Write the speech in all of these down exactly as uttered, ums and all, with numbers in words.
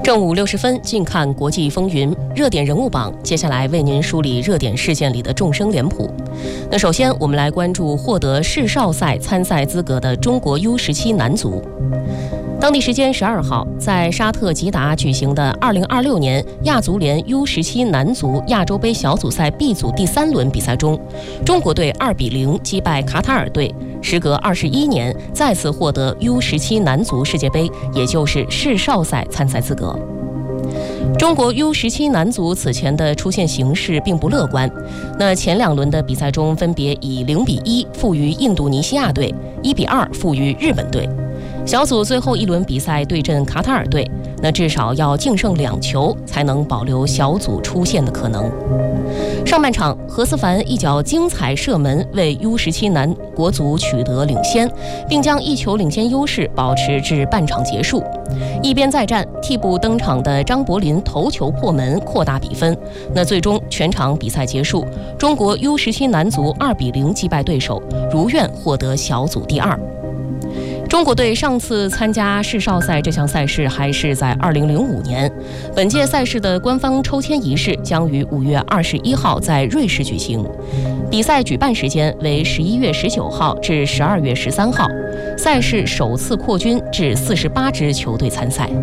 正午六十分，近看国际风云，热点人物榜。接下来为您梳理热点事件里的众生脸谱。那首先，我们来关注获得世少赛参赛资格的中国 U 十七 男足。当地时间十二号，在沙特吉达举行的二零二六年亚足联 U 十七 男足亚洲杯小组赛 B 组第三轮比赛中，中国队二比零击败卡塔尔队，时隔二十一年再次获得 U 十七 男足世界杯，也就是世少赛参赛资格。中国 U 十七 男足此前的出现形势并不乐观，那前两轮的比赛中分别以零比一负于印度尼西亚队，一比二负于日本队。小组最后一轮比赛对阵卡塔尔队，那至少要净胜两球才能保留小组出线的可能。上半场，何思凡一脚精彩射门为 U 十七 男国足取得领先，并将一球领先优势保持至半场结束。一边再战，替补登场的张伯林头球破门扩大比分。那最终全场比赛结束，中国 U 十七 男足二比零击败对手，如愿获得小组第二。中国队上次参加世少赛这项赛事还是在二零零五年，本届赛事的官方抽签仪式将于五月二十一号在瑞士举行，比赛举办时间为十一月十九号至十二月十三号，赛事首次扩军至四十八支球队参赛。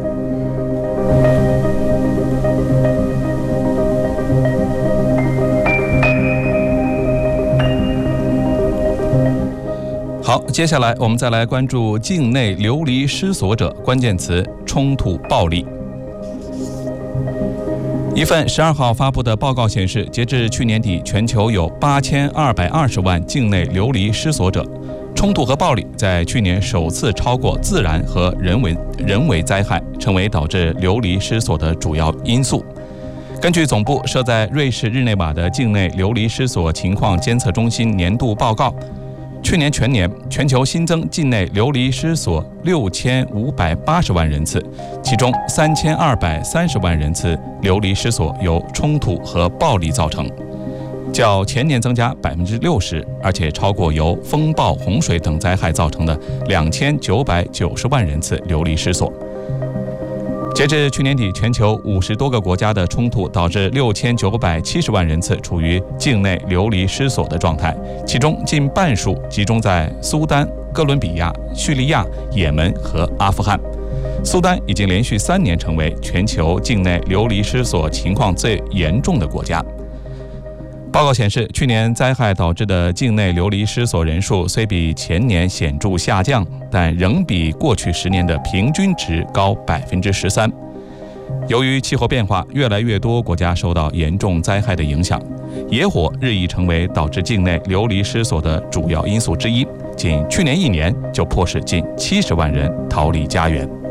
好，接下来我们再来关注境内流离失所者，关键词冲突暴力。一份十二号发布的报告显示，截至去年底，全球有八千二百二十万境内流离失所者。冲突和暴力在去年首次超过自然和人为人为灾害，成为导致流离失所的主要因素。根据总部设在瑞士日内瓦的境内流离失所情况监测中心年度报告，去年全年全球新增境内流离失所六千五百八十万人次，其中三千二百三十万人次流离失所由冲突和暴力造成，较前年增加百分之六十，而且超过由风暴、洪水等灾害造成的两千九百九十万人次流离失所。截至去年底，全球五十多个国家的冲突导致六千九百七十万人次处于境内流离失所的状态，其中近半数集中在苏丹、哥伦比亚、叙利亚、也门和阿富汗。苏丹已经连续三年成为全球境内流离失所情况最严重的国家。报告显示，去年灾害导致的境内流离失所人数虽比前年显著下降，但仍比过去十年的平均值高百分之十三。由于气候变化，越来越多国家受到严重灾害的影响，野火日益成为导致境内流离失所的主要因素之一。仅去年一年就迫使近七十万人逃离家园。